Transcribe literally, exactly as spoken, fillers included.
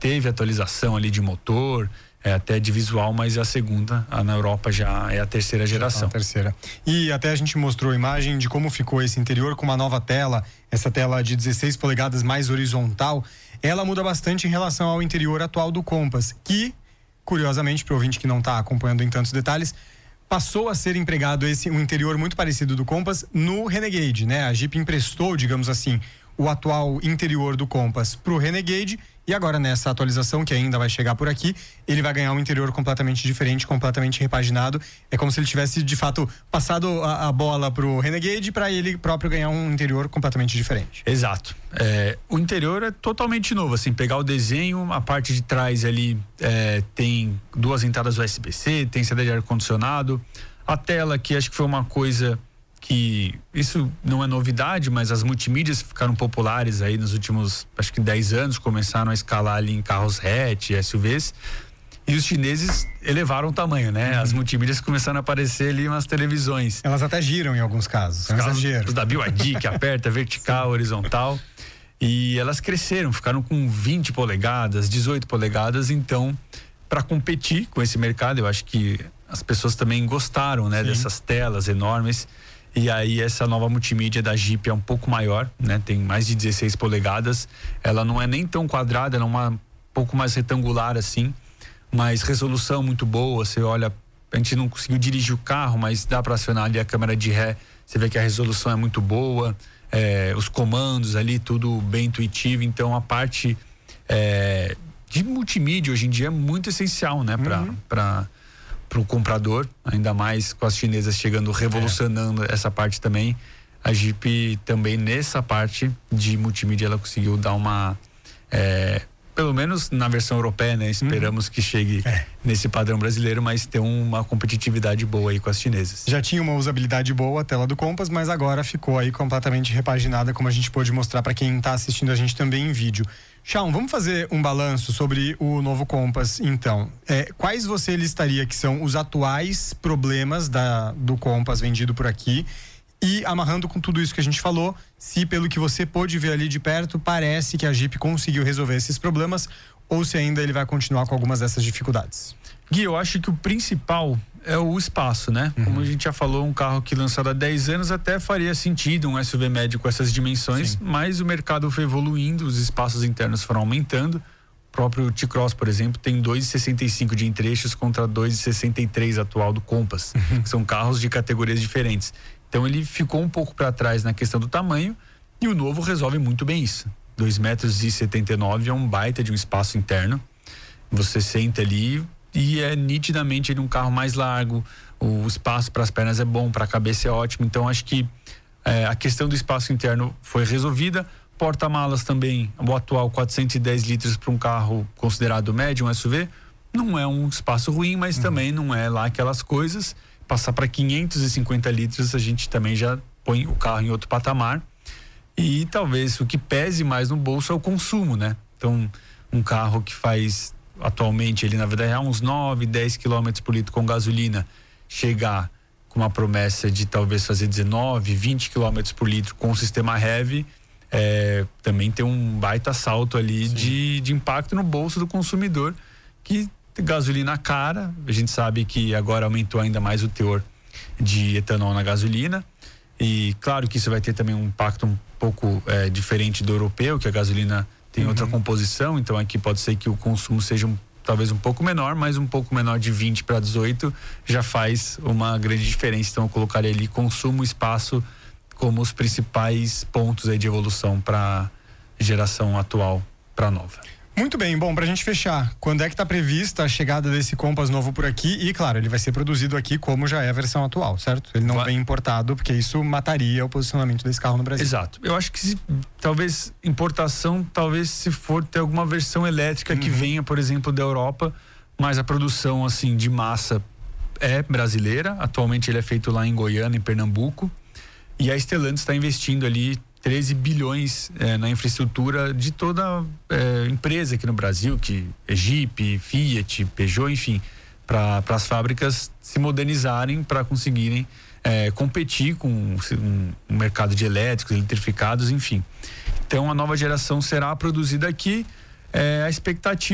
teve atualização ali de motor, é, até de visual, mas é a segunda, a, na Europa já é a terceira geração. A terceira. E até a gente mostrou a imagem de como ficou esse interior com uma nova tela, essa tela de dezesseis polegadas mais horizontal, ela muda bastante em relação ao interior atual do Compass, que, curiosamente, para o ouvinte que não está acompanhando em tantos detalhes, passou a ser empregado esse um interior muito parecido do Compass no Renegade, né? A Jeep emprestou, digamos assim, o atual interior do Compass pro Renegade, e agora nessa atualização que ainda vai chegar por aqui, ele vai ganhar um interior completamente diferente, completamente repaginado. É como se ele tivesse de fato passado a, a bola pro Renegade para ele próprio ganhar um interior completamente diferente. Exato. É, o interior é totalmente novo, assim, pegar o desenho, a parte de trás ali é, tem duas entradas U S B C, tem saída de ar-condicionado, a tela que acho que foi uma coisa que isso não é novidade, mas as multimídias ficaram populares aí nos últimos, acho que dez anos, começaram a escalar ali em carros hatch, S U Vs, e os chineses elevaram o tamanho, né? Uhum. As multimídias começaram a aparecer ali nas televisões. Elas até giram em alguns casos, é um exagero. Os da B Y D, que aperta vertical, horizontal, e elas cresceram, ficaram com vinte polegadas, dezoito polegadas, então, para competir com esse mercado, eu acho que as pessoas também gostaram, né? Sim. Dessas telas enormes. E aí essa nova multimídia da Jeep é um pouco maior, né? Tem mais de dezesseis polegadas. Ela não é nem tão quadrada, ela é uma, um pouco mais retangular assim, mas resolução muito boa. Você olha, a gente não conseguiu dirigir o carro, mas dá para acionar ali a câmera de ré. Você vê que a resolução é muito boa, é, os comandos ali, tudo bem intuitivo. Então a parte é, de multimídia hoje em dia é muito essencial, né? Para uhum. para para o comprador, ainda mais com as chinesas chegando, revolucionando é. essa parte também. A Jeep também nessa parte de multimídia ela conseguiu dar uma é, pelo menos na versão europeia, né? Esperamos uhum. que chegue é. nesse padrão brasileiro, mas ter uma competitividade boa aí com as chinesas. Já tinha uma usabilidade boa a tela do Compass, mas agora ficou aí completamente repaginada, como a gente pôde mostrar para quem está assistindo a gente também em vídeo. Shaun, vamos fazer um balanço sobre o novo Compass, então. É, quais você listaria que são os atuais problemas da, do Compass vendido por aqui? E amarrando com tudo isso que a gente falou, se pelo que você pôde ver ali de perto, parece que a Jeep conseguiu resolver esses problemas, ou se ainda ele vai continuar com algumas dessas dificuldades. Gui, eu acho que o principal é o espaço, né? Uhum. Como a gente já falou, um carro que lançado há dez anos até faria sentido, um S U V médio com essas dimensões, Sim. mas o mercado foi evoluindo, os espaços internos foram aumentando. O próprio T-Cross, por exemplo, tem dois vírgula sessenta e cinco de entrechos contra dois vírgula sessenta e três atual do Compass, uhum. que são carros de categorias diferentes. Então ele ficou um pouco para trás na questão do tamanho, e o novo resolve muito bem isso. dois metros e setenta e nove é um baita de um espaço interno. Você senta ali e é nitidamente ele um carro mais largo, o espaço para as pernas é bom, para a cabeça é ótimo. Então acho que é, a questão do espaço interno foi resolvida. Porta-malas também, o atual quatrocentos e dez litros para um carro considerado médio, um S U V, não é um espaço ruim, mas uhum. também não é lá aquelas coisas. Passar para quinhentos e cinquenta litros, a gente também já põe o carro em outro patamar. E talvez o que pese mais no bolso é o consumo, né? Então, um carro que faz atualmente, ele na vida real, uns nove, dez quilômetros por litro com gasolina, chegar com uma promessa de talvez fazer dezenove, vinte quilômetros por litro com o sistema heavy, é, também tem um baita salto ali de, de impacto no bolso do consumidor, que gasolina cara, a gente sabe que agora aumentou ainda mais o teor de etanol na gasolina, e claro que isso vai ter também um impacto um pouco é, diferente do europeu, que a gasolina tem uhum. outra composição, então aqui pode ser que o consumo seja um, talvez um pouco menor, mas um pouco menor de vinte para dezoito já faz uma grande diferença. Então eu colocaria ali consumo, espaço como os principais pontos aí de evolução para geração atual para nova. Muito bem, bom, pra gente fechar, quando é que tá prevista a chegada desse Compass novo por aqui? E claro, ele vai ser produzido aqui como já é a versão atual, certo? Ele não vai. vem importado, porque isso mataria o posicionamento desse carro no Brasil. Exato, eu acho que se, talvez importação, talvez se for ter alguma versão elétrica uhum. que venha, por exemplo, da Europa, mas a produção assim de massa é brasileira, atualmente ele é feito lá em Goiânia, em Pernambuco, e a Stellantis está investindo ali treze bilhões eh, na infraestrutura de toda eh, empresa aqui no Brasil, que é Jeep, Fiat, Peugeot, enfim, para as fábricas se modernizarem para conseguirem eh, competir com um, um mercado de elétricos, eletrificados, enfim. Então a nova geração será produzida aqui, eh, a expectativa